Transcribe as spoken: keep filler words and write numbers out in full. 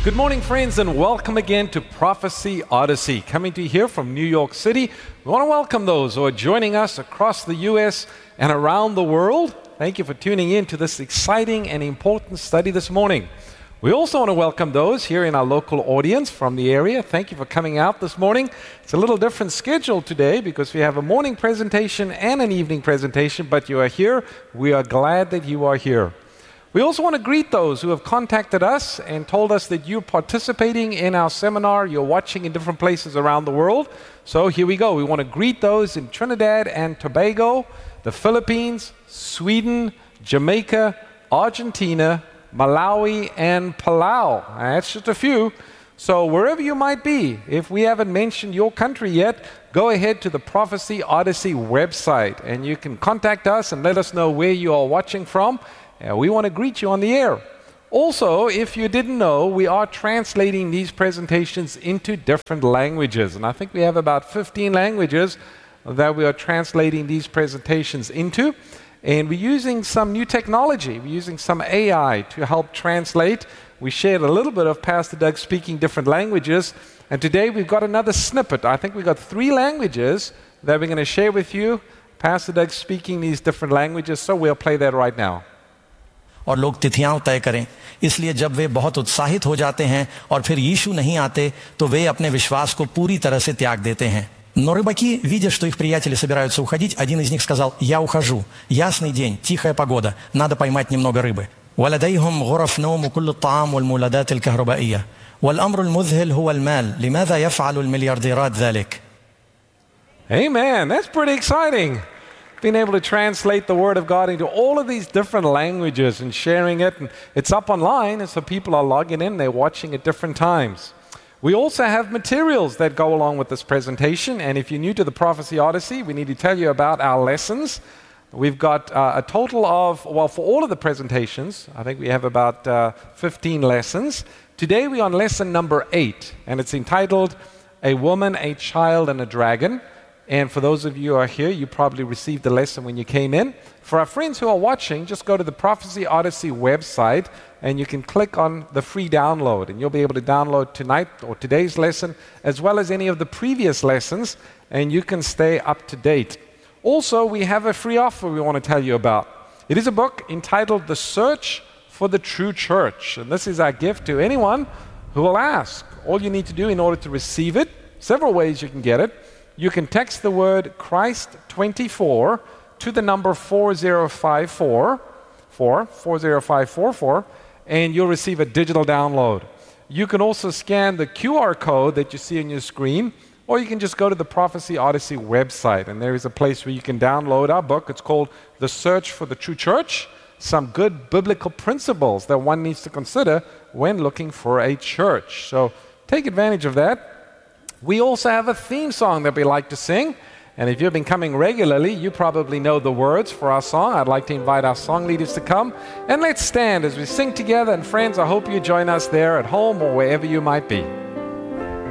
Good morning, friends, and welcome again to Prophecy Odyssey, coming to you here from New York City. We want to welcome those who are joining us across the U S and around the world. Thank you for tuning in to this exciting and important study this morning. We also want to welcome those here in our local audience from the area. Thank you for coming out this morning. It's a little different schedule today because we have a morning presentation and an evening presentation, but you are here. We are glad that you are here. We also want to greet those who have contacted us and told us that you're participating in our seminar, you're watching in different places around the world. So here we go. We want to greet those in Trinidad and Tobago, the Philippines, Sweden, Jamaica, Argentina, Malawi, and Palau. That's just a few. So wherever you might be, if we haven't mentioned your country yet, go ahead to the Prophecy Odyssey website and you can contact us and let us know where you are watching from. Uh, we want to greet you on the air. Also, if you didn't know, we are translating these presentations into different languages. And I think we have about fifteen languages that we are translating these presentations into. And we're using some new technology. We're using some A I to help translate. We shared a little bit of Pastor Doug speaking different languages. And today we've got another snippet. I think we've got three languages that we're going to share with you. Pastor Doug speaking these different languages. So we'll play that right now. और लोग तिथियां तय करें, इसलिए जब वे बहुत उत्साहित हो जाते हैं और फिर यीशु नहीं आते तो वे अपने विश्वास को पूरी तरह से त्याग देते हैं. Но рыбаки, видя, что их приятели собираются уходить, один из них сказал: «Я ухожу. Ясный день, тихая погода. Надо поймать немного рыбы». ولديهم غرف نوم وكل الطعام والمولدات الكهربائية. والأمر المذهل هو المال. لماذا يفعل المليارديرات ذلك؟ Amen. That's pretty exciting. Being able to translate the Word of God into all of these different languages and sharing it. And it's up online, and so people are logging in, they're watching at different times. We also have materials that go along with this presentation, and if you're new to the Prophecy Odyssey, we need to tell you about our lessons. We've got uh, a total of, well, for all of the presentations, I think we have about uh, fifteen lessons. Today we're on lesson number eight, and it's entitled, A Woman, a Child, and a Dragon. And for those of you who are here, you probably received the lesson when you came in. For our friends who are watching, just go to the Prophecy Odyssey website and you can click on the free download. And you'll be able to download tonight or today's lesson as well as any of the previous lessons, and you can stay up to date. Also, we have a free offer we want to tell you about. It is a book entitled The Search for the True Church. And this is our gift to anyone who will ask. All you need to do in order to receive it, several ways you can get it. You can text the word Christ twenty-four to the number four zero five four, four, four zero five four four, and you'll receive a digital download. You can also scan the Q R code that you see on your screen, or you can just go to the Prophecy Odyssey website, and there is a place where you can download our book. It's called The Search for the True Church, some good biblical principles that one needs to consider when looking for a church. So take advantage of that. We also have a theme song that we like to sing. And if you've been coming regularly, you probably know the words for our song. I'd like to invite our song leaders to come. And let's stand as we sing together. And friends, I hope you join us there at home or wherever you might be.